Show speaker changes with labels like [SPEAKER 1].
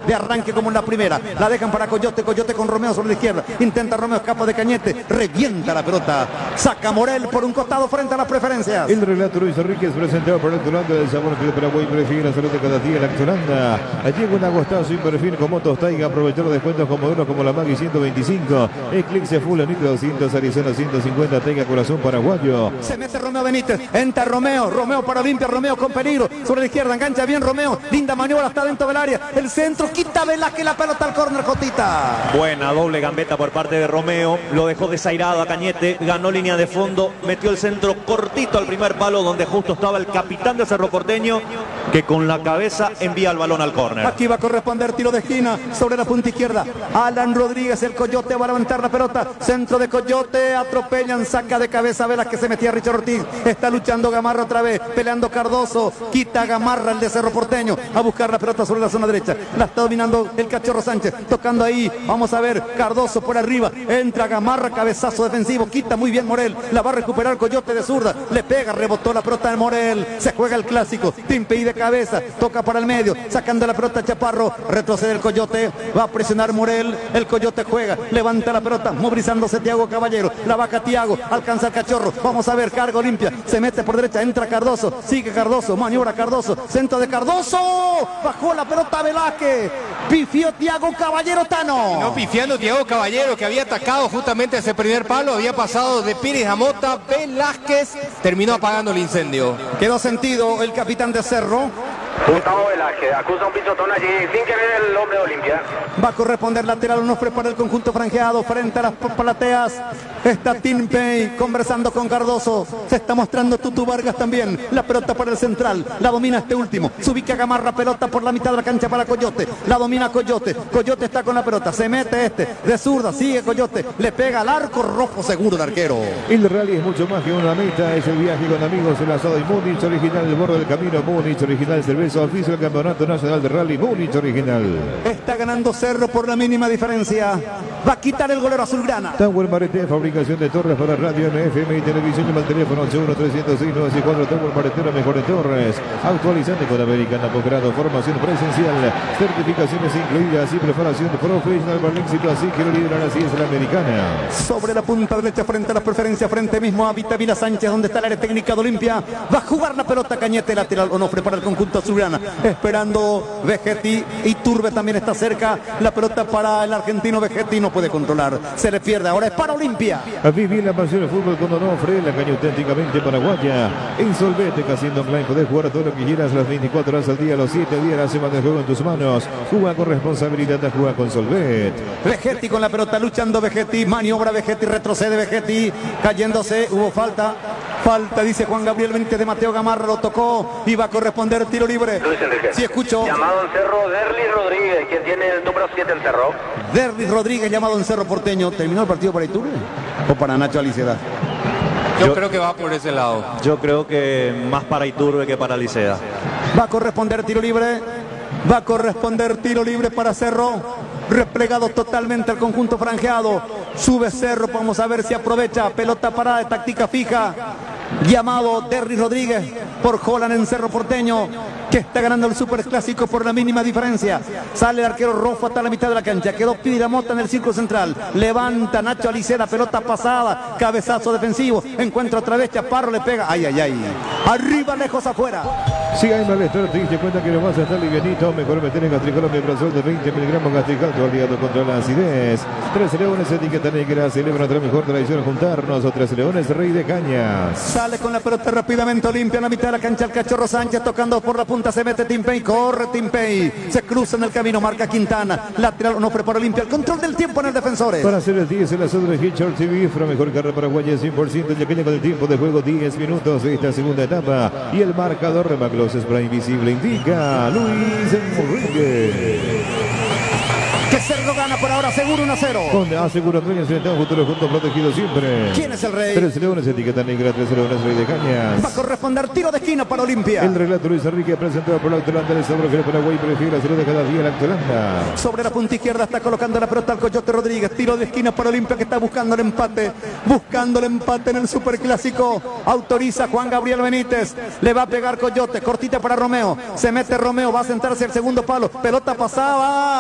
[SPEAKER 1] de arranque como en la primera. La dejan para Coyote, Coyote con Romeo sobre la izquierda. Intenta Romeo, escapa de Cañete, revienta la pelota. Saca Morel por un costado frente a las preferencias.
[SPEAKER 2] El relato Luis Enríquez presentado por Altolanda del sabor que el Paraguay prefiere la salud de cada día. La Altolanda. Llega un agostazo sin perfil con motos Taiga. Aprovechar los descuentos con modelos como la Maggi 125. Eclipse Full Nitro 200, Arizona 150. Taiga Corazón Paraguayo.
[SPEAKER 1] Se mete Romeo Benítez. Entra Romeo. Romeo para Olimpia. Romeo con peligro. Sobre la izquierda. Engancha bien Romeo. Linda maniobra. Está dentro del área. El centro. Quita Velázquez la pelota al córner. Jotita.
[SPEAKER 3] Buena doble gambeta por parte de Romeo. Lo dejó desairado a Cañete. Ganó línea de fondo. Metió el centro cortito al primer palo donde justo estaba el capitán de Cerro Porteño, que con la cabeza envía el balón al córner.
[SPEAKER 1] Aquí va a corresponder tiro de esquina sobre la punta izquierda. Alan Rodríguez, el Coyote va a levantar la pelota. Centro de Coyote, atropellan, saca de cabeza Velas que se metía Richard Ortiz. Está luchando Gamarra otra vez, peleando Cardoso. Quita Gamarra el de Cerro Porteño a buscar la pelota sobre la zona derecha. La está dominando el Cachorro Sánchez, tocando ahí. Vamos a ver, Cardoso por arriba. Entra Gamarra, cabezazo defensivo. Quita muy bien Morel. La va a recuperar Coyote de zurda. Le pega, rebotó la pelota de Morel. Se juega el clásico. Timpey de cabeza. Toca para el medio. Sacando la pelota Chaparro. Retrocede el Coyote. Va a presionar Morel. El Coyote juega. Levanta la pelota. Movilizándose Thiago Caballero. La baja Thiago. Alcanza el Cachorro. Vamos a ver. Carga Olimpia. Se mete por derecha. Entra Cardoso. Sigue Cardoso. Maniobra Cardoso. Centro de Cardoso. Bajó la pelota Velázquez. Pifió Thiago Caballero Tano.
[SPEAKER 4] No pifiando Thiago Caballero, que había atacado justamente ese primer palo. Había pasado de Pires a Mota. Velázquez terminó apagando el incendio.
[SPEAKER 1] Quedó sentido el capitán de Cerro.
[SPEAKER 5] Gustavo Velázquez acusa un pisotón allí sin querer el hombre de Olimpia.
[SPEAKER 1] Va a corresponder lateral Onofre para el conjunto franjeado frente a las plateas. Está Timpey conversando con Cardoso. Se está mostrando Tutu Vargas también. La pelota para el central. La domina este último. Se ubica Gamarra, pelota por la mitad de la cancha para Coyote. La domina Coyote. Coyote está con la pelota. Se mete este. De zurda. Sigue Coyote. Le pega al arco rojo seguro de arquero.
[SPEAKER 2] El rally es mucho más que una meta. Es el viaje con amigos. El asado y Múnich original. El borde del camino. Múnich original. Cerveza oficio del Campeonato Nacional de Rally. Múnich original.
[SPEAKER 1] Está ganando Cerro por la mínima diferencia. Va a quitar el golero azulgrana.
[SPEAKER 2] Tower Marete, fabricación de torres para radio, FM y televisión. Llama al teléfono 81-306-964. Tower Maretero, mejor de torres. Actualizante con Americana, posgrado, formación presencial, certificaciones incluidas y preparación profesional para el éxito. Así que lo lideran, así es la Americana.
[SPEAKER 1] Sobre la punta derecha, frente a las preferencias, frente mismo a Vitamina Sánchez, donde está el área técnica de Olimpia. Va a jugar la pelota Cañete, lateral Onofre para el conjunto azulgrana. Esperando Vegetti. Y Turbe también está cerca. La pelota para el argentino Vegetti. No puede controlar. Se le pierde. Ahora es para Olimpia.
[SPEAKER 2] A vivir la pasión del fútbol con Onofre, la caña auténticamente paraguaya. En Solvete, Casino Online, podés jugar a todo lo que quieras las 24 horas al día, los 7 días de la semana de juego en tus manos. Juega con responsabilidad, juega con Solvet.
[SPEAKER 1] Vegetti con la pelota, luchando Vegetti. Maniobra Vegetti, retrocede Vegetti. Cayéndose, hubo falta. Falta, dice Juan Gabriel Benítez de Mateo Gamarra. Lo tocó y va a corresponder tiro libre.
[SPEAKER 5] Luis Enrique.
[SPEAKER 1] Sí, escucho.
[SPEAKER 5] Llamado en Cerro, Derlis Rodríguez, quien tiene el número 7 en Cerro.
[SPEAKER 1] Derlis Rodríguez, llamado en Cerro Porteño. ¿Terminó el partido para Iturbe o para Nacho Aliceda?
[SPEAKER 4] Yo creo que va por ese lado.
[SPEAKER 3] Yo creo que más para Iturbe que para Licea.
[SPEAKER 1] Va a corresponder tiro libre. Va a corresponder tiro libre para Cerro. Replegado totalmente al conjunto franjeado. Sube Cerro, vamos a ver si aprovecha. Pelota parada de táctica fija. Llamado Derris Rodríguez por Holland en Cerro Porteño, que está ganando el superclásico por la mínima diferencia. Sale el arquero Rojo hasta la mitad de la cancha. Quedó Piramota en el círculo central. Levanta Nacho Alicera, pelota pasada. Cabezazo defensivo. Encuentra otra vez Chaparro, le pega. Ay, ay, ay. Arriba, lejos, afuera.
[SPEAKER 2] Si hay malestar, te diste cuenta que no vas a estar livianito. Mejor meter en Gastricol Omeprazol de 20 miligramos Gastrical, tu aliado contra la acidez. 3 Leones, etiqueta negra, celebra nuestra mejor tradición juntarnos. O 3 Leones, Rey de Cañas.
[SPEAKER 1] Sale con la pelota rápidamente Olimpia en la mitad de la cancha. El Cachorro Sánchez tocando por la punta. Se mete Timpey, corre Timpey. Se cruza en el camino, marca Quintana. Lateral Onofre para Olimpia. El control del tiempo en el Defensores.
[SPEAKER 2] Para hacer el 10 en la zona de Hitchard TV, la mejor carrera paraguaya 100%. Ya que con el tiempo de juego 10 minutos de esta segunda etapa. Y el marcador de Maclos Spray Invisible indica Luis Enrique.
[SPEAKER 1] Que Cerro gana por ahora, seguro 1-0.
[SPEAKER 2] Con asegura dueños en futuro junto protegido siempre.
[SPEAKER 1] ¿Quién es el rey?
[SPEAKER 2] 3 Leones, etiqueta negra, 3 Leones, Rey de Cañas.
[SPEAKER 1] Va a corresponder tiro de esquina para Olimpia.
[SPEAKER 2] El relato Luis Enrique presentado por la Altolanda del sabor que el Paraguay prefiere la salud de cada día la Altolanda.
[SPEAKER 1] Sobre la punta izquierda está colocando la pelota al Coyote Rodríguez. Tiro de esquina para Olimpia, que está buscando el empate. Buscando el empate en el superclásico. Autoriza Juan Gabriel Benítez. Le va a pegar Coyote. Cortita para Romeo. Se mete Romeo. Va a sentarse el segundo palo. Pelota pasada.